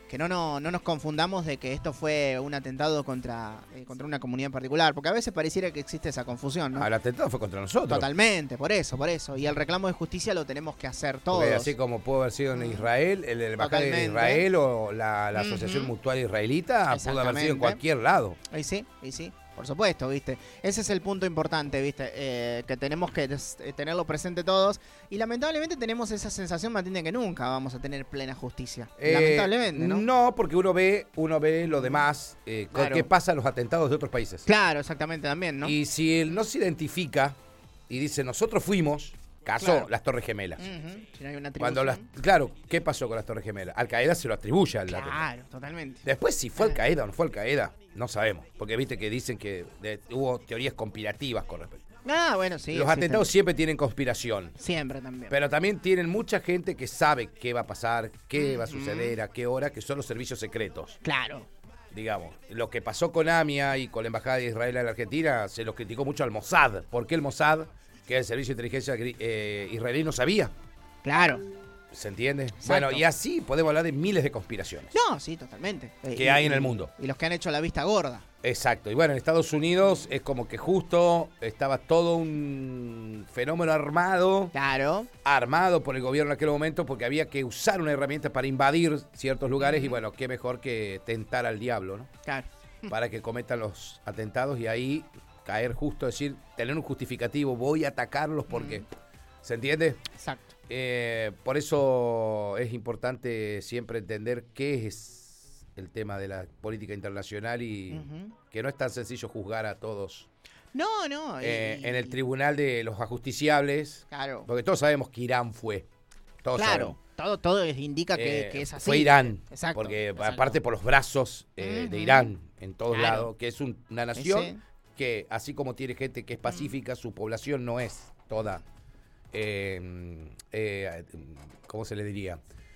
que no nos confundamos de que esto fue un atentado contra una comunidad en particular, porque a veces pareciera que existe esa confusión, ¿no? El atentado fue contra nosotros. Totalmente, por eso. Y el reclamo de justicia lo tenemos que hacer todos. Porque así como pudo haber sido en Israel, el embajada de Israel o la Asociación Mutual Israelita, pudo haber sido en cualquier lado. Y sí. Por supuesto, ¿viste? Ese es el punto importante, ¿viste? Que tenemos que tenerlo presente todos. Y lamentablemente tenemos esa sensación más que nunca vamos a tener plena justicia. Lamentablemente, ¿no? No, porque uno ve lo demás, Claro. qué pasa en los atentados de otros países. Claro, exactamente, también, ¿no? Y si él no se identifica y dice, nosotros fuimos, Claro. las Torres Gemelas. Si no hay una Claro, ¿qué pasó con las Torres Gemelas? Al-Qaeda se lo atribuye al atentado. Claro, totalmente. Después, si fue Al-Qaeda o no fue Al-Qaeda, no sabemos. Porque viste que dicen que hubo teorías conspirativas con respecto. Bueno, sí. Los atentados siempre tienen conspiración. Siempre también. Pero también tienen mucha gente que sabe qué va a pasar, qué va a suceder, a qué hora, que son los servicios secretos. Claro. Digamos, lo que pasó con AMIA y con la Embajada de Israel en la Argentina, se los criticó mucho al Mossad. ¿Por qué el Mossad, que es el servicio de inteligencia israelí, no sabía? Claro. ¿Se entiende? Exacto. Bueno, y así podemos hablar de miles de conspiraciones. No, sí, totalmente. Que hay en el mundo. Y los que han hecho la vista gorda. Exacto. Y bueno, en Estados Unidos es como que justo estaba todo un fenómeno armado. Claro. Armado por el gobierno en aquel momento porque había que usar una herramienta para invadir ciertos lugares y bueno, qué mejor que tentar al diablo, ¿no? Claro. Para que cometan los atentados y ahí caer justo, decir, tener un justificativo, voy a atacarlos porque... ¿Se entiende? Exacto. Por eso es importante siempre entender qué es el tema de la política internacional y que no es tan sencillo juzgar a todos. No. En el tribunal de los ajusticiables. Claro. Porque todos sabemos que Irán fue. Todos claro. sabemos. Todo indica que es así. Fue Irán. Exacto. Porque aparte por los brazos de Irán en todos lados, que es una nación que así como tiene gente que es pacífica, su población no es toda... ¿cómo se le diría?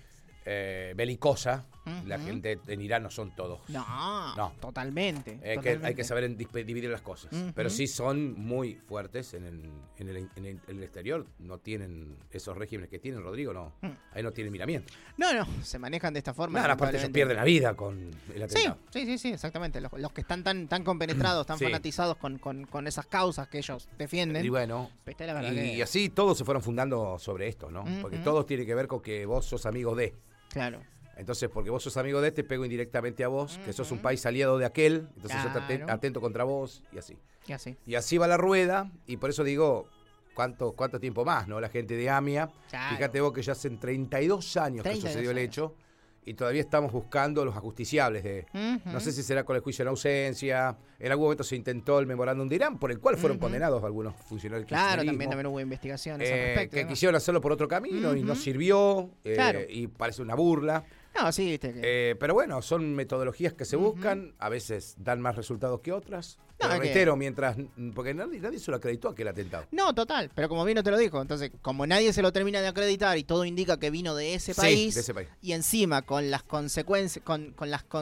Belicosa. La gente en Irán no son todos. No. Totalmente. Hay que saber dividir las cosas. Pero sí son muy fuertes en el exterior. No tienen esos regímenes que tienen, Rodrigo, no. Ahí no tienen miramiento. No, se manejan de esta forma. Nada, aparte ellos pierden la vida con el atentado. Sí, exactamente. Los que están tan compenetrados, tan fanatizados con esas causas que ellos defienden. Y bueno, y así todos se fueron fundando sobre esto, ¿no? Porque todos tiene que ver con que vos sos amigo de. Claro. Entonces, porque vos sos amigo de te pego indirectamente a vos, que sos un país aliado de aquel, entonces yo te atento contra vos, y así. Y así va la rueda, y por eso digo, ¿cuánto tiempo más, no? La gente de AMIA, fíjate vos que ya hacen 32 años que sucedió el hecho, y todavía estamos buscando los ajusticiables no sé si será con el juicio en ausencia, en algún momento se intentó el memorándum de Irán, por el cual fueron condenados algunos funcionarios del kirchnerismo. Claro, también hubo investigaciones al respecto. Que quisieron hacerlo por otro camino y no sirvió, y parece una burla. No, sí, viste que... pero bueno, son metodologías que se buscan, a veces dan más resultados que otras. Pero reitero, porque nadie se lo acreditó aquel atentado. No, total, pero como bien no te lo dijo, entonces como nadie se lo termina de acreditar y todo indica que vino de ese país, de ese país. Y encima con las consecuencias, con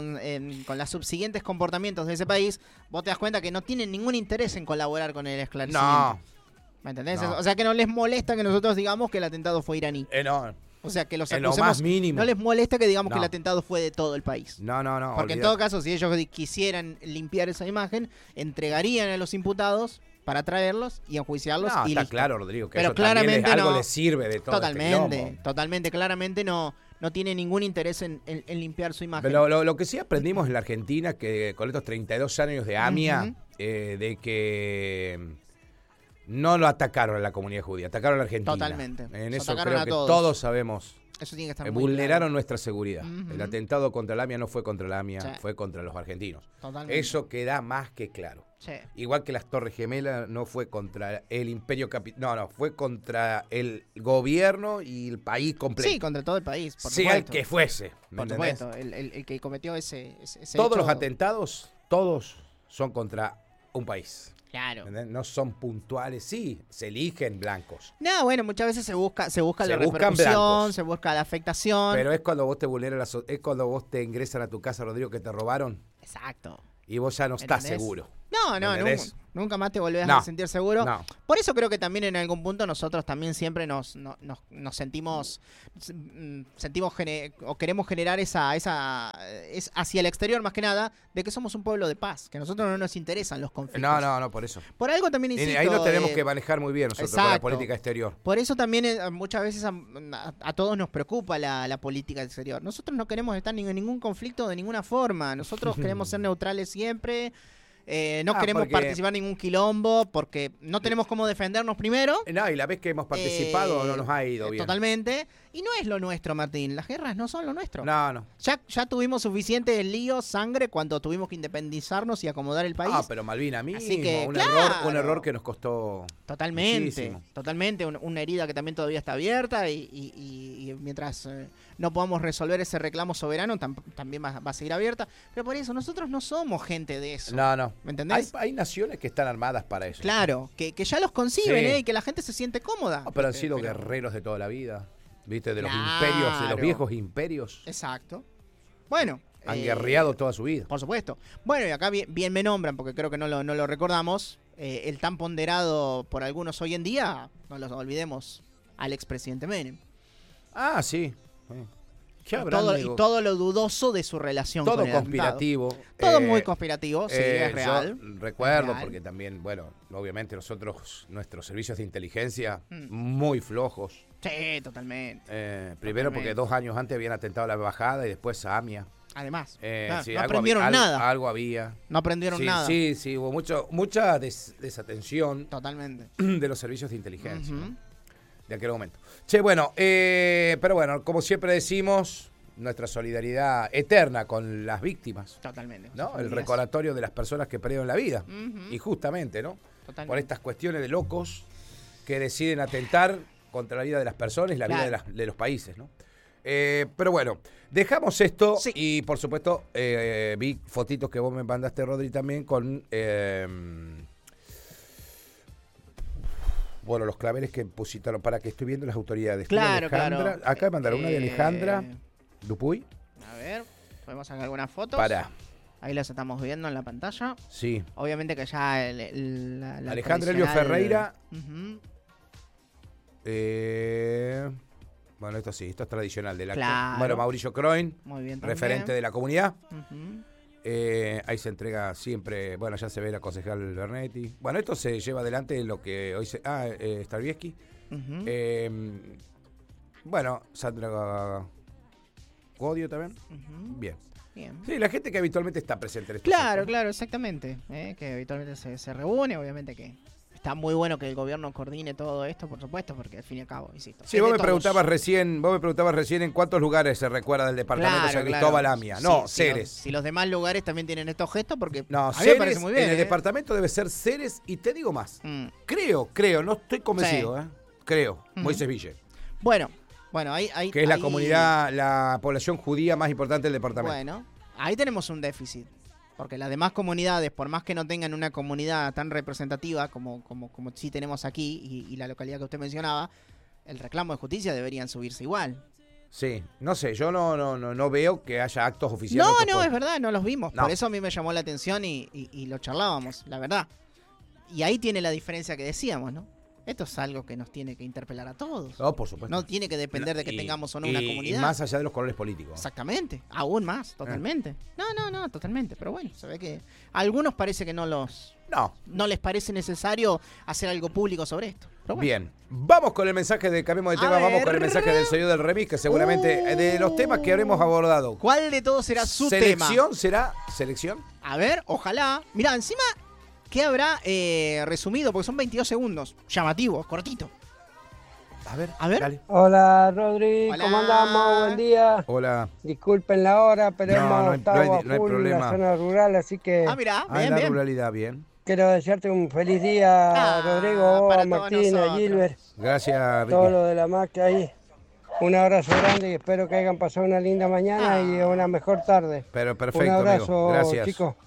los subsiguientes comportamientos de ese país, vos te das cuenta que no tienen ningún interés en colaborar con el esclarecimiento. No. ¿Me entendés? No. O sea que no les molesta que nosotros digamos que el atentado fue iraní. No. O sea, que los acusemos, lo más mínimo. No les molesta que digamos que el atentado fue de todo el país. No. Porque en todo caso, si ellos quisieran limpiar esa imagen, entregarían a los imputados para traerlos y enjuiciarlos. No, y está listo. claro, Rodrigo, que pero eso claramente algo les sirve de todo. Totalmente, claramente no tiene ningún interés en limpiar su imagen. Pero lo que sí aprendimos en la Argentina, que con estos 32 años de AMIA, de que... No lo atacaron a la comunidad judía, atacaron a la Argentina. Totalmente. En eso creo que todos sabemos. Eso tiene que estar muy vulneraron claro. nuestra seguridad. El atentado contra la AMIA no fue contra la AMIA, fue contra los argentinos. Totalmente. Eso queda más que claro. Igual que las Torres Gemelas no fue contra el imperio no, fue contra el gobierno y el país completo. Sí, contra todo el país, por sea supuesto. el que fuese. Por supuesto, el que cometió ese todos hecho... los atentados, todos son contra un país. Claro. No son puntuales, sí, se eligen blancos. No, bueno, muchas veces se busca la repercusión, se busca la afectación. Pero es cuando vos te vulneras, es cuando vos te ingresan a tu casa, Rodrigo, que te robaron. Exacto. Y vos ya no estás seguro. No, Nunca más te volvés a sentir seguro. No. Por eso creo que también en algún punto nosotros también siempre nos sentimos o queremos generar esa hacia el exterior más que nada, de que somos un pueblo de paz, que a nosotros no nos interesan los conflictos. No, por eso. Por algo también insisto. Ahí nos tenemos que manejar muy bien nosotros con la política exterior. Por eso también muchas veces a todos nos preocupa la política exterior. Nosotros no queremos estar en ningún conflicto de ninguna forma. Nosotros queremos ser neutrales siempre. No queremos participar en ningún quilombo porque no tenemos cómo defendernos primero. No, y la vez que hemos participado no nos ha ido bien. Totalmente. Y no es lo nuestro, Martín. Las guerras no son lo nuestro. No. Ya tuvimos suficiente lío, sangre, cuando tuvimos que independizar y acomodar el país. Pero Malvina mismo, así que, un error que nos costó muchísimo. Totalmente. Una herida que también todavía está abierta y mientras no podamos resolver ese reclamo soberano, también va a seguir abierta. Pero por eso, nosotros no somos gente de eso. No. ¿Me entendés? Hay naciones que están armadas para eso. Claro, que ya los conciben, y que la gente se siente cómoda. Pero han sido guerreros de toda la vida, ¿viste? De los imperios, de los viejos imperios. Exacto. Bueno. Han guerreado toda su vida. Por supuesto. Bueno, y acá bien me nombran, porque creo que no lo recordamos, el tan ponderado por algunos hoy en día, no los olvidemos, al expresidente Menem. Sí. Todo lo dudoso de su relación con el conspirativo. Todo muy conspirativo, sí, es real. Yo recuerdo, porque también, obviamente nuestros servicios de inteligencia muy flojos. Sí, totalmente. Primero porque 2 años antes habían atentado a la embajada y después a AMIA. Además, sí, no aprendieron nada. Algo había. No aprendieron nada. Sí, hubo mucha desatención. Totalmente. De los servicios de inteligencia. De aquel momento. Pero bueno, como siempre decimos, nuestra solidaridad eterna con las víctimas. Totalmente. ¿No? El recordatorio de las personas que perdieron la vida. Y justamente, ¿no? Totalmente. Por estas cuestiones de locos que deciden atentar contra la vida de las personas y la vida de los países, ¿no? Pero bueno, dejamos esto y por supuesto vi fotitos que vos me mandaste, Rodri, también con los claveles que pusieron para que estoy viendo las autoridades. Claro. Acá me mandaron una de Alejandra Dupuy. A ver, podemos sacar algunas fotos. Ahí las estamos viendo en la pantalla. Sí. Obviamente que ya la Alejandra Elio Ferreira. Esto es tradicional del acto. Claro. Mauricio Croin, muy bien, referente de la comunidad. Ahí se entrega siempre, ya se ve la concejal Bernetti. Esto se lleva adelante lo que hoy Starbieski. Sandra Godio también. Bien. Sí, la gente que habitualmente está presente en estos actos. Claro, exactamente. Que habitualmente se reúne, obviamente que está muy bueno que el gobierno coordine todo esto, por supuesto, porque al fin y al cabo, insisto. Sí, vos me preguntabas recién en cuántos lugares se recuerda del departamento de San Cristóbal AMIA. No, Ceres. Si los demás lugares también tienen estos gestos, porque a mí me parece muy bien. En el departamento debe ser Ceres, y te digo más. Creo, no estoy convencido, creo, Moisés Ville. Bueno, ahí que es la comunidad, la población judía más importante del departamento. Bueno, ahí tenemos un déficit. Porque las demás comunidades, por más que no tengan una comunidad tan representativa como sí tenemos aquí y la localidad que usted mencionaba, el reclamo de justicia deberían subirse igual. Sí, no sé, yo no veo que haya actos oficiales. Es verdad, no los vimos. Por eso a mí me llamó la atención y lo charlábamos, la verdad. Y ahí tiene la diferencia que decíamos, ¿no? Esto es algo que nos tiene que interpelar a todos. Por supuesto. No tiene que depender de que tengamos o no una comunidad. Y más allá de los colores políticos. Exactamente, aún más, totalmente. No, totalmente. Pero bueno, se ve que a algunos parece que no les parece necesario hacer algo público sobre esto. Pero bueno. Bien, vamos con el mensaje de Cambiemos de Tema, vamos con el mensaje del señor del remix, que seguramente de los temas que habremos abordado. ¿Cuál de todos será su tema? ¿Será selección? A ver, ojalá. Mirá, encima, ¿qué habrá resumido? Porque son 22 segundos. Llamativo, cortito. A ver. Dale. Hola, Rodri. Hola. ¿Cómo andamos? Buen día. Hola. Disculpen la hora, pero hemos estado a full en la zona rural, así que... Mira, bien, bien. Ruralidad, bien. Quiero desearte un feliz día, Rodrigo, a Martín, a Gilbert. Gracias, Ricky. Todo lo de la máquina ahí. Un abrazo grande y espero que hayan pasado una linda mañana y una mejor tarde. Pero perfecto, un abrazo, amigo. Gracias. Chicos.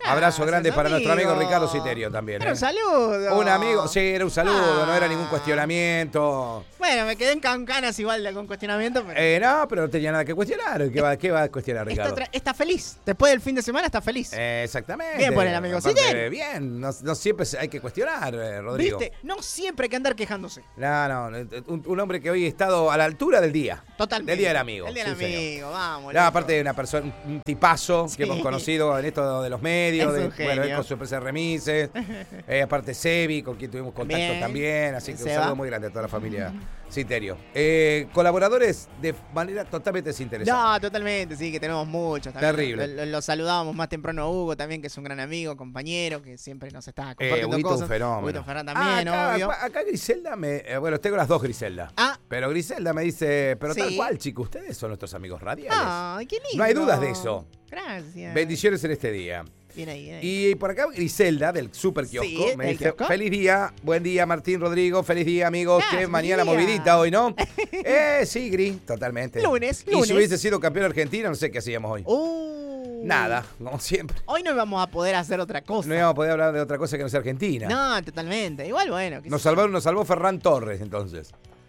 Abrazo grande para nuestro amigo Ricardo Citerio también. Era un saludo. Un amigo, sí, era un saludo, no era ningún cuestionamiento. Bueno, me quedé en canas igual con cuestionamiento. Pero... no, pero no tenía nada que cuestionar. ¿Qué va a cuestionar, Ricardo? Está feliz. Después del fin de semana está feliz. Exactamente. Bien por el amigo Citerio. Bien, no siempre hay que cuestionar, Rodrigo. ¿Viste? No siempre hay que andar quejándose. No, un hombre que hoy ha estado a la altura del día. Totalmente. Del Día del Amigo. El Día del Amigo, vamos. No, aparte de una persona, un tipazo que hemos conocido en esto de los medios, él con su empresa de remises, aparte Sebi, con quien tuvimos contacto también, así que un saludo muy grande a toda la familia Citerio. Colaboradores de manera totalmente desinteresada. No, totalmente, sí, que tenemos muchos. Terrible. Lo saludábamos más temprano a Hugo también, que es un gran amigo, compañero, que siempre nos está compartiendo Huguito, cosas. un fenómeno. Huguito Ferran también, obvio. Acá Griselda bueno, tengo las dos Griselda. Pero Griselda me dice, pero tal cual, chicos, ustedes son nuestros amigos radiales. Ay, qué lindo. No hay dudas de eso. Gracias. Bendiciones en este día. Bien ahí. Y por acá Griselda, del Super Kiosco, me dice, feliz día, buen día Martín, Rodrigo, feliz día amigos, que mañana movidita hoy, ¿no? Sí, Gris, totalmente. Lunes. Y si hubiese sido campeón argentino, no sé qué hacíamos hoy. Nada, como siempre. Hoy no íbamos a poder hacer otra cosa. No íbamos a poder hablar de otra cosa que no sea Argentina. No, totalmente. Igual, bueno. Nos salvó Ferran Torres, entonces.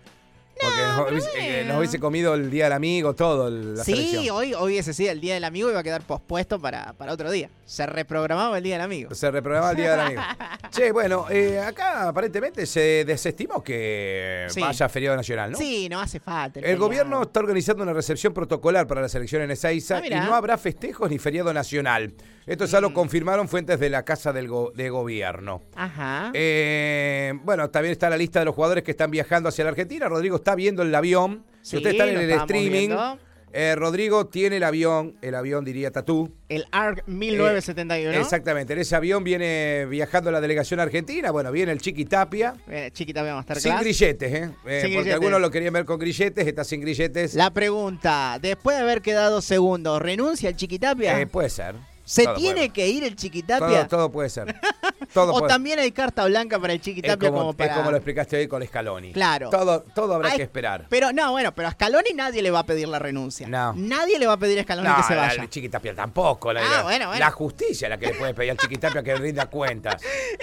Porque nos hubiese comido el Día del Amigo, todo. La selección. Hoy ese sí, el Día del Amigo iba a quedar pospuesto para otro día. Se reprogramaba el Día del Amigo. El Día del Amigo. Che, bueno, acá aparentemente se desestimó que vaya feriado nacional, ¿no? Sí, no hace falta. El gobierno está organizando una recepción protocolar para la selección en Ezeiza y no habrá festejos ni feriado nacional. Esto ya lo confirmaron fuentes de la Casa de Gobierno. Ajá. Bueno, también está la lista de los jugadores que están viajando hacia la Argentina. Rodrigo está viendo el avión. Si ustedes están en el streaming, Rodrigo tiene el avión diría Tatú. El ARC 1971. Exactamente, en ese avión viene viajando la delegación argentina. Bueno, viene el Chiqui Tapia. Chiqui Tapia Masterclass. Sin grilletes, porque algunos lo querían ver con grilletes, está sin grilletes. La pregunta, después de haber quedado segundo, ¿renuncia el Chiqui Tapia? Puede ser. ¿Se tiene que ir el Chiqui Tapia? Todo puede ser. También hay carta blanca para el Chiqui Tapia es como lo explicaste hoy con Scaloni. Claro. Todo habrá que esperar. Pero pero a Scaloni nadie le va a pedir la renuncia. No. Nadie le va a pedir a Scaloni que se vaya. El Chiqui Tapia tampoco. La justicia es la que le puede pedir al Chiqui Tapia que rinda cuentas.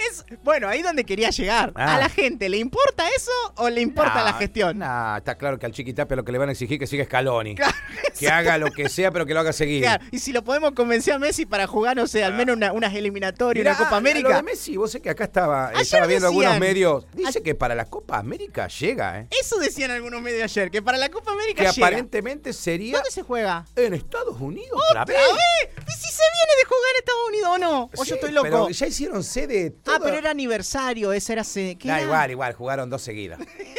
Ahí donde quería llegar. ¿A la gente le importa eso o le importa la gestión? No, está claro que al Chiqui Tapia lo que le van a exigir que siga Scaloni. Claro, que haga lo que sea, pero que lo haga seguir. Claro. Y si lo podemos convencer a Messi para jugar, no sé, al menos unas eliminatorias, una Copa América. Lo de Messi, vos sé que acá estaba viendo algunos medios. Dice que para la Copa América llega, Eso decían algunos medios ayer, que para la Copa América llega. Que aparentemente sería... ¿Dónde se juega? En Estados Unidos. ¿Otra vez? ¿Y si se viene de jugar en Estados Unidos o no? ¿O yo estoy loco? Pero ya hicieron sede. Pero era aniversario, esa era sede. Igual, jugaron 2 seguidas.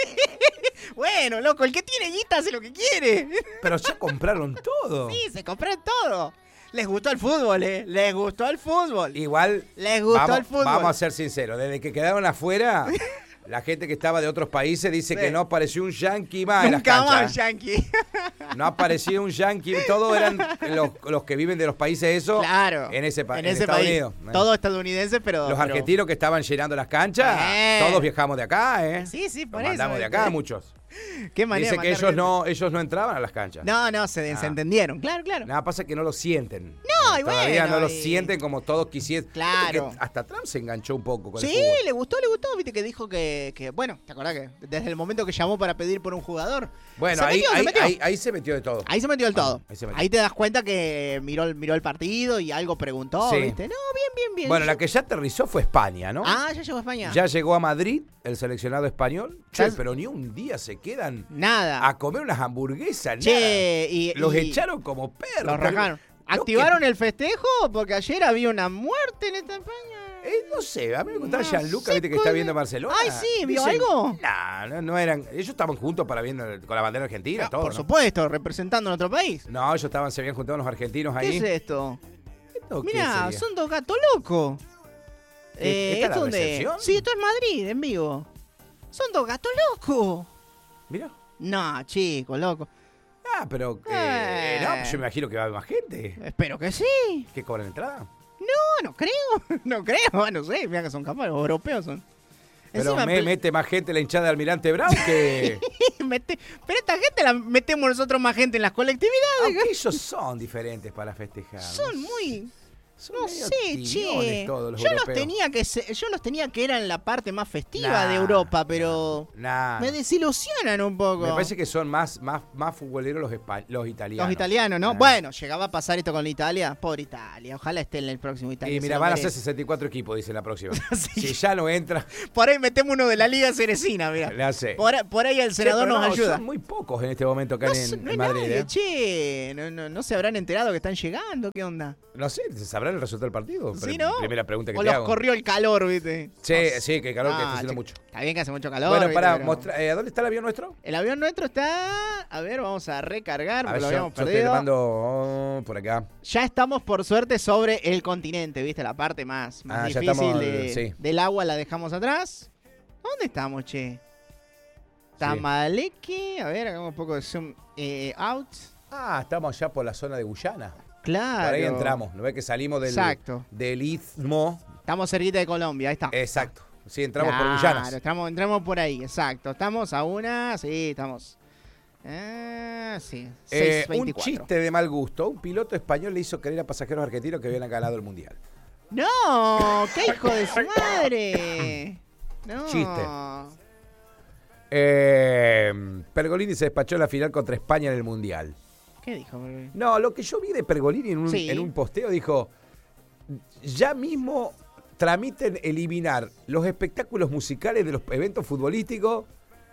Bueno, loco, el que tiene guita hace lo que quiere. Pero ya compraron todo. Sí, se compraron todo. Les gustó el fútbol, Les gustó el fútbol. Igual, les gustó el fútbol. Vamos a ser sinceros, desde que quedaron afuera, la gente que estaba de otros países dice que no apareció un yanqui más en las canchas. Nunca más yanqui. No apareció un yanqui, todos eran los que viven de los países esos. Claro. En ese país. Unidos. Todos estadounidenses, pero... Los argentinos que estaban llenando las canchas, todos viajamos de acá, Sí, por eso. Mandamos de acá muchos. Qué manera. Dice que ellos no entraban a las canchas. No, se entendieron. Claro. Nada, pasa que no lo sienten. Todavía no lo sienten como todos quisieran. Claro. Hasta Trump se enganchó un poco con el fútbol. Sí, le gustó. Viste que dijo que bueno, ¿te acordás que desde el momento que llamó para pedir por un jugador? Bueno, ahí se metió de todo. Ahí se metió del todo. Ahí te das cuenta que miró el partido y algo preguntó, ¿viste? No, bien. Bueno, la que ya aterrizó fue España, ¿no? Ya llegó a España. Ya llegó a Madrid el seleccionado español. Pero ni un día se quedan a comer unas hamburguesas, los echaron como perros. Los rajaron. ¿Activaron el festejo? Porque ayer había una muerte en esta España. No sé, a mí me contaba Gianluca, viste que está viendo Barcelona. Ay, sí, ¿vio algo? No eran. Ellos estaban juntos para viendo con la bandera argentina, todo. Por supuesto, representando a otro país. No, ellos se habían juntado unos argentinos ahí. ¿Qué es esto? Mirá, son 2 gatos locos. ¿Esta es la recepción? Sí, esto es Madrid, en vivo. Son 2 gatos locos. Mirá. No, chicos, loco. Pero yo me imagino que va a haber más gente. Espero que sí. ¿Que cobran entrada? No creo. No sé, mira que son capaz, los europeos son. Pero mete más gente la hinchada de Almirante Brown que... Pero esta gente la metemos nosotros más gente en las colectividades. Aunque ellos son diferentes para festejar. Son muy... No sé, che. Yo los tenía que eran la parte más festiva de Europa, pero me desilusionan un poco. Me parece que son más futboleros los italianos. Los italianos, ¿no? Bueno, llegaba a pasar esto con Italia. Pobre Italia. Ojalá esté en el próximo Italia. Y mira, van a ser 64 equipos, dice la próxima. Sí. Si ya no entra. Por ahí metemos uno de la Liga Ceresina, mira. La sé. Por ahí el senador nos ayuda. Son muy pocos en este momento acá en Madrid. Nadie, che. No se habrán enterado que están llegando. ¿Qué onda? No sé, ¿sabrán el resultado del partido? ¿Sí, no? Primera pregunta que te hago. O los corrió el calor, ¿viste? Sí, que el calor que está haciendo mucho. Está bien que hace mucho calor. Bueno, para mostrar, ¿dónde está el avión nuestro? El avión nuestro está... A ver, vamos a recargar, porque lo habíamos perdido. Yo te mando por acá. Ya estamos, por suerte, sobre el continente, ¿viste? La parte más difícil del agua la dejamos atrás. ¿Dónde estamos, che? Tamaleque. A ver, hagamos un poco de zoom out. Estamos ya por la zona de Guyana. Claro. Por ahí entramos, ¿no ves que salimos del Istmo? Estamos cerquita de Colombia, ahí está. Exacto. Sí, entramos por Guyana. Claro, entramos por ahí, exacto. Estamos a una, sí, estamos. Sí, 6:24. Un chiste de mal gusto. Un piloto español le hizo creer a pasajeros argentinos que habían ganado el mundial. ¡No! ¡Qué hijo de su madre! No. Chiste. Pergolini se despachó en la final contra España en el mundial. ¿Qué dijo? No, lo que yo vi de Pergolini en un posteo dijo, ya mismo tramiten eliminar los espectáculos musicales de los eventos futbolísticos,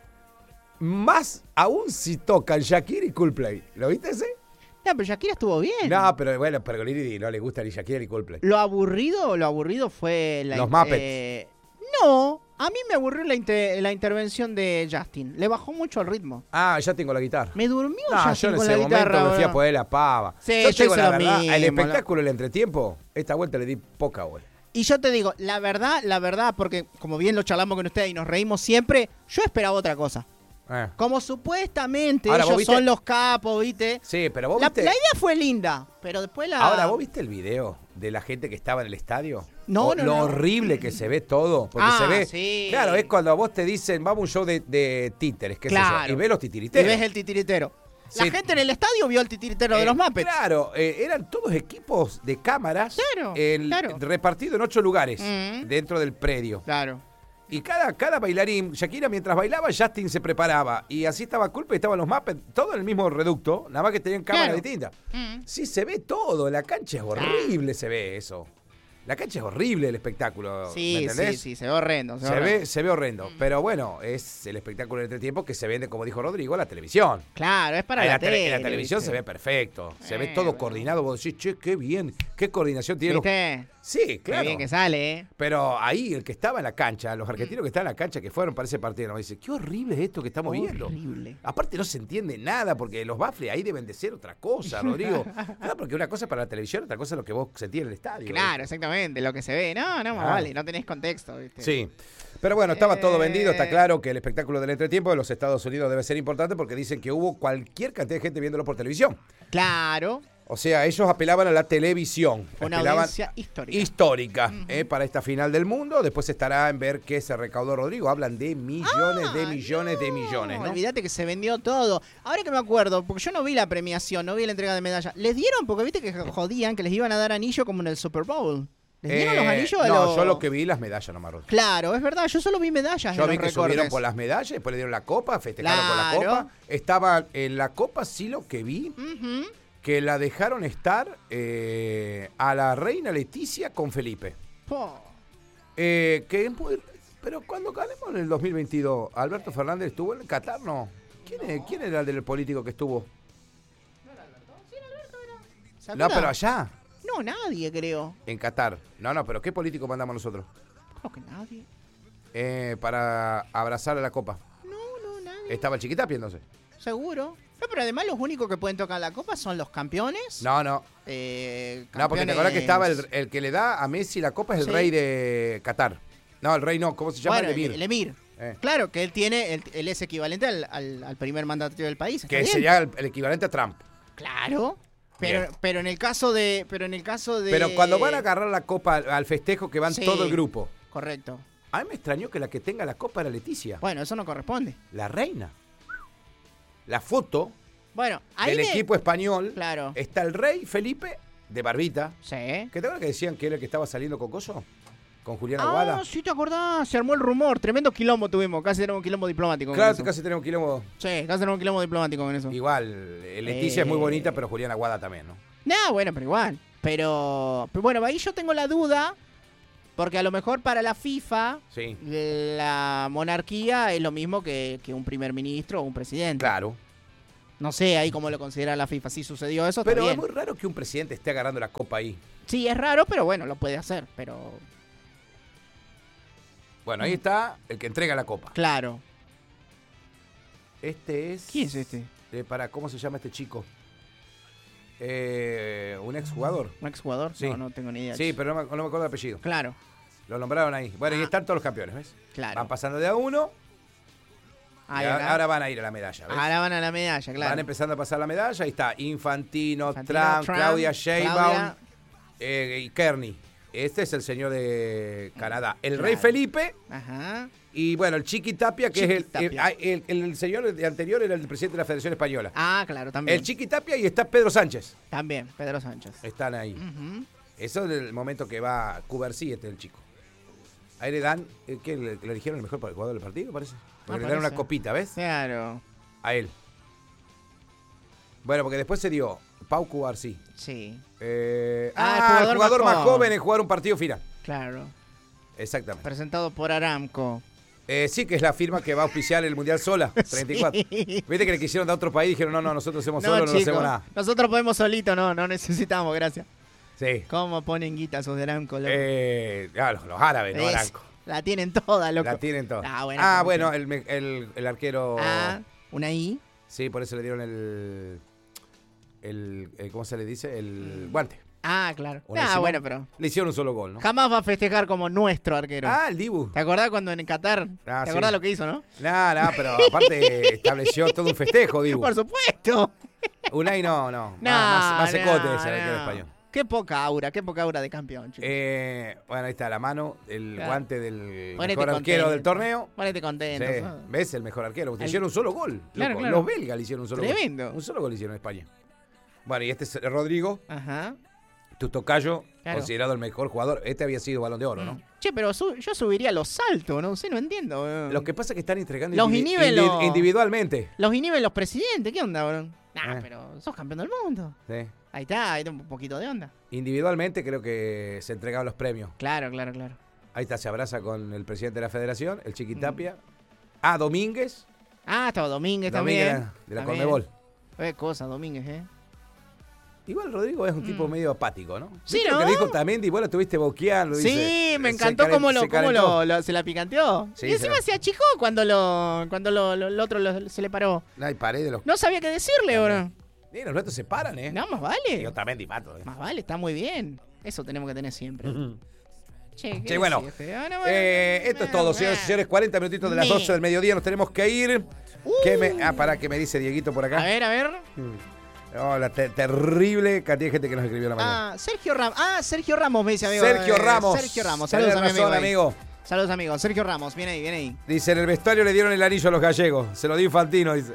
más aún si tocan Shakira y Coldplay. ¿Lo viste ese? No, pero Shakira estuvo bien. No, pero bueno, Pergolini no le gusta ni Shakira ni Coldplay. Lo aburrido fue los Muppets. No, a mí me aburrió la intervención de Justin. Le bajó mucho el ritmo. Ya tengo la guitarra. Me durmió Justin con la guitarra. Yo en ese momento me fui a poner la pava. Sí, yo tengo la verdad, el espectáculo, el entretiempo, esta vuelta le di poca bola. Y yo te digo, la verdad, porque como bien lo charlamos con ustedes y nos reímos siempre, yo esperaba otra cosa. Como supuestamente ahora, ellos son los capos, ¿viste? Sí, pero vos viste... La idea fue linda, pero después Ahora, ¿vos viste el video de la gente que estaba en el estadio? No. Lo horrible que se ve todo. Porque se ve... Sí. Claro, es cuando a vos te dicen, vamos a un show de títeres, qué sé yo, y ves los titiriteros. Y ves el titiritero. La gente en el estadio vio el titiritero de los Muppets. Claro, eran todos equipos de cámaras repartidos en 8 lugares dentro del predio. Claro. Y cada bailarín, Shakira mientras bailaba, Justin se preparaba. Y así estaba Coldplay, estaban los Muppets, todo en el mismo reducto, nada más que tenían cámaras distintas. Sí, se ve todo, la cancha es horrible, se ve eso. La cancha es horrible, el espectáculo. Sí, ¿me entendés? Sí, se ve horrendo. Se ve horrendo. Pero bueno, es el espectáculo del entretiempo que se vende, como dijo Rodrigo, a la televisión. Claro, es para la tele. En la televisión se ve perfecto. Se ve todo coordinado. Vos decís, che, qué bien. Qué coordinación tiene. ¿Viste? Sí, claro. Qué bien que sale, Pero ahí, el que estaba en la cancha, los argentinos que estaban en la cancha, que fueron para ese partido, nos dice, qué horrible es esto que estamos viendo. Horrible. Aparte no se entiende nada, porque los baffles ahí deben de ser otra cosa, Rodrigo. Claro, porque una cosa es para la televisión, otra cosa es lo que vos sentís en el estadio. Claro, exactamente, lo que se ve. No, vale, no tenés contexto, ¿viste? Sí. Pero bueno, estaba todo vendido. Está claro que el espectáculo del entretiempo de los Estados Unidos debe ser importante porque dicen que hubo cualquier cantidad de gente viéndolo por televisión. Claro. O sea, ellos apelaban a la televisión. Una audiencia histórica. Para esta final del mundo. Después estará en ver qué se recaudó Rodrigo. Hablan de millones, de millones, ¿no? Olvídate que se vendió todo. Ahora que me acuerdo, porque yo no vi la premiación, no vi la entrega de medallas. ¿Les dieron? Porque viste que jodían que les iban a dar anillo como en el Super Bowl. ¿Les dieron los anillos? No, yo lo que vi las medallas nomás, Rodrigo. Claro, es verdad, yo solo vi medallas. Yo vi que subieron por las medallas, después le dieron la copa, festejaron con la copa. Estaba en la copa, sí lo que vi, que la dejaron estar a la reina Leticia con Felipe. Que es muy... Pero cuando ganemos en el 2022, Alberto Fernández estuvo en Qatar, ¿no? ¿Quién era el del político que estuvo? ¿No era Alberto? Sí, Alberto era. No, pero allá. No, nadie, creo. En Qatar. No, pero ¿qué político mandamos nosotros? Creo que nadie. Para abrazar a la copa. No, nadie. ¿Estaba el Chiquitapia entonces? Seguro. No, pero además los únicos que pueden tocar la copa son los campeones. No. No, porque te acordás que estaba el que le da a Messi la copa es el rey de Qatar. No, el rey no, ¿cómo se llama? Bueno, el emir. Claro, que él es equivalente al primer mandatario del país. Que sería el equivalente a Trump. Claro. Pero en el caso de... Pero cuando van a agarrar la copa al festejo que van todo el grupo. Correcto. A mí me extrañó que la que tenga la copa era Leticia. Bueno, eso no corresponde. La reina. La foto del equipo español. Claro. Está el rey Felipe de barbita. Sí. ¿Qué te acuerdas que decían que era el que estaba saliendo con Coso? Con Julián Aguada. Ah, sí, te acordás, se armó el rumor. Tremendo quilombo tuvimos, casi tenemos un quilombo diplomático. Claro, casi tenemos un quilombo. Sí, casi tenemos un quilombo diplomático con eso. Igual, Leticia es muy bonita, pero Julián Aguada también, ¿no? No, bueno, pero igual. Pero bueno, ahí yo tengo la duda, porque a lo mejor para la FIFA, sí, la monarquía es lo mismo que un primer ministro o un presidente. Claro. No sé ahí cómo lo considera la FIFA. Si sucedió eso, pero está es muy raro que un presidente esté agarrando la copa ahí. Sí, es raro, pero bueno, lo puede hacer, pero... Bueno, ahí está el que entrega la copa. Claro. Este es... ¿Quién es este? ¿Cómo se llama este chico? Un exjugador. ¿Un exjugador? Sí. No tengo ni idea. Sí, pero no me acuerdo el apellido. Claro. Lo nombraron ahí. Bueno, y están todos los campeones, ¿ves? Claro. Van pasando de a uno. Ahora van a ir a la medalla, ¿ves? Ahora van a la medalla, claro. Van empezando a pasar la medalla. Ahí está Infantino, Trump, Claudia Sheinbaum y Kearney. Este es el señor de Canadá. El rey Felipe. Ajá. Y bueno, el Chiqui Tapia, que es el señor anterior era el presidente de la Federación Española. Ah, claro, también. El Chiqui Tapia y está Pedro Sánchez. También, Pedro Sánchez. Están ahí. Eso es el momento que va Cubarsí, el chico. Ahí le dan, ¿qué? ¿Le eligieron el mejor jugador del partido, parece? Porque le dan una copita, ¿ves? Claro. A él. Bueno, porque después se dio Pau Cubarsí. Sí. El jugador más joven en jugar un partido final. Claro. Exactamente. Presentado por Aramco. Sí, que es la firma que va a auspiciar el Mundial sola, 34. Sí. Viste que le quisieron dar a otro país y dijeron, no, nosotros hacemos solo, no hacemos nada. Nosotros podemos solito, no necesitamos, gracias. Sí. ¿Cómo ponen guita esos de Aramco, loco? Los árabes, no Aramco. La tienen toda, loco. La tienen toda. Bueno, el arquero... ¿una I? Sí, por eso le dieron el ¿cómo se le dice? El guante. Ah, claro. Bueno, pero... Le hicieron un solo gol, ¿no? Jamás va a festejar como nuestro arquero. El Dibu. ¿Te acordás cuando en Qatar? ¿Te acordás lo que hizo, no? No, pero aparte estableció todo un festejo, Dibu. Por supuesto. Unai no. Más secote ese arquero español. Qué poca aura de campeón, chicos. Bueno, ahí está la mano, el guante del mejor arquero del torneo. Ponete contento. Sí. ¿Ves? El mejor arquero. Le hicieron un solo gol. Claro. Los belgas le hicieron un solo gol. Tremendo. Un solo gol hicieron en España. Bueno, y este es Rodrigo. Ajá. Tu tocayo, considerado el mejor jugador. Este había sido Balón de Oro, ¿no? Che, pero yo subiría los saltos, no sé, no entiendo. Lo que pasa es que están entregando individualmente. Los inhiben los presidentes, ¿qué onda, bro? Pero sos campeón del mundo. Sí. Ahí está un poquito de onda. Individualmente creo que se entregaban los premios. Claro. Ahí está, se abraza con el presidente de la federación, el Chiqui Tapia. Domínguez. Estaba Domínguez también. De la Conmebol. Qué cosa, Domínguez, Igual Rodrigo es un tipo medio apático, ¿no? Sí, ¿no? Lo que dijo también, y bueno, estuviste boqueando. Sí, me encantó cómo se la picanteó. Sí, y encima se achicó cuando el otro se le paró. No sabía qué decirle, bro. Sí, los nuestros se paran, ¿eh? No, más vale. Yo también dipato, Más vale, está muy bien. Eso tenemos que tener siempre. Che, bueno. Esto es todo, señores y señores. 40 minutitos de las 12 del mediodía. Nos tenemos que ir. ¿Para qué me dice Dieguito por acá? A ver. La terrible cantidad de gente que nos escribió la mañana. Sergio Ramos me dice, amigo. Sergio Ramos. Saludos a mi amigo. Saludos, amigos. Sergio Ramos, viene ahí. Dice, en el vestuario le dieron el anillo a los gallegos. Se lo dio Infantino, dice.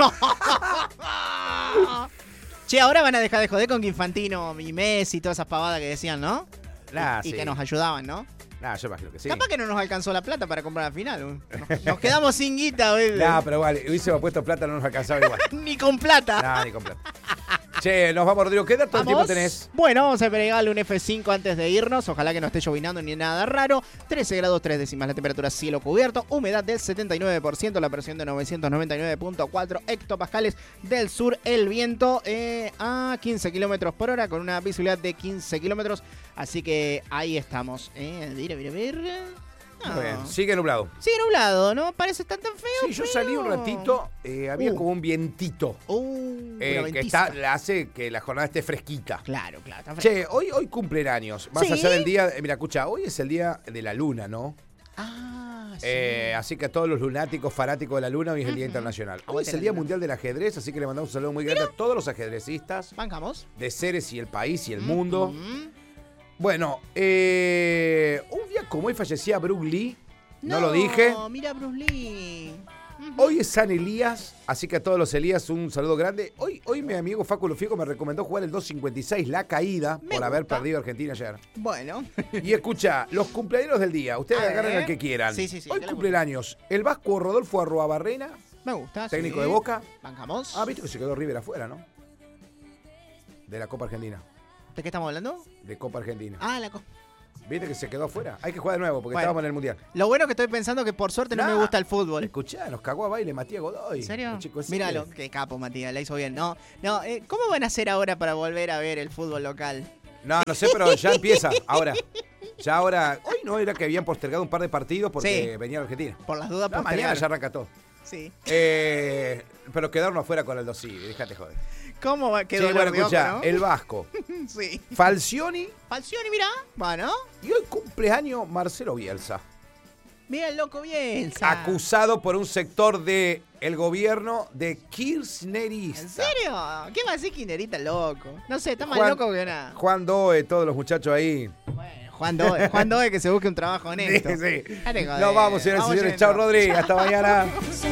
Che, ahora van a dejar de joder con que Infantino y Messi y todas esas pavadas que decían, ¿no? Y que nos ayudaban, ¿no? Yo imagino que sí. Capaz que no nos alcanzó la plata para comprar la final. Nos quedamos sin guita, güey. Pero igual, hubiésemos puesto plata, no nos alcanzaba igual. Ni con plata. Ni con plata. Che, nos vamos, Rodrigo. ¿Qué dato del tiempo tenés? Bueno, vamos a pegarle un F5 antes de irnos. Ojalá que no esté llovinando ni nada raro. 13 grados 3 décimas la temperatura, cielo cubierto. Humedad del 79%, la presión de 999.4 hectopascales del sur. El viento a 15 kilómetros por hora con una visibilidad de 15 kilómetros. Así que ahí estamos. Mira. Muy bien. Sigue nublado. Sigue nublado, ¿no? Parece tan feo. Sí, yo salí un ratito, había como un vientito. Que hace que la jornada esté fresquita. Claro. Está che, hoy cumplen años. Más allá del día. Mira, escucha, hoy es el día de la luna, ¿no? Sí. Así que a todos los lunáticos, fanáticos de la luna, hoy es el Día Internacional. Hoy es el Día Mundial del Ajedrez, así que le mandamos un saludo muy grande a todos los ajedrecistas. Bancamos. De Ceres y el país y el mundo. Bueno, un día como hoy fallecía Bruce Lee. No lo dije. Mira Bruce Lee. Hoy es San Elías, así que a todos los Elías un saludo grande. Hoy mi amigo Facu Lufico me recomendó jugar el 2.56, la caída, haber perdido Argentina ayer. Bueno. Y escucha, los cumpleaños del día, ustedes agarren al que quieran. Sí. Hoy cumpleaños el vasco Rodolfo Arruabarrena. Me gusta, técnico de Boca. Bancamos. Viste que se quedó River afuera, ¿no? De la Copa Argentina. ¿De qué estamos hablando? De Copa Argentina. La Copa. Viste que se quedó afuera. Hay que jugar de nuevo porque estábamos en el Mundial. Lo bueno que estoy pensando que por suerte no me gusta el fútbol. Escuchá, nos cagó a baile Matías Godoy. ¿En serio? Míralo, qué capo Matías, la hizo bien. No, ¿cómo van a hacer ahora para volver a ver el fútbol local? No sé, pero ya empieza ahora. Hoy no era que habían postergado un par de partidos porque venía Argentina. Por las dudas, mañana ya arranca todo. Sí. Pero quedaron afuera con el 2, sí, déjate joder. ¿Cómo quedó el escuchá, ¿no? El Vasco. Sí. Falcioni, mirá. Bueno. Y hoy cumpleaños Marcelo Bielsa. Mira el loco Bielsa. Acusado por un sector del gobierno de kirchnerista. ¿En serio? ¿Qué va a decir kirchnerista loco? No sé, está más loco que nada. Juan Doe, todos los muchachos ahí. Bueno, Juan Doe que se busque un trabajo honesto. Sí. Nos vamos, señores y señores. Chao, Rodri. Hasta mañana.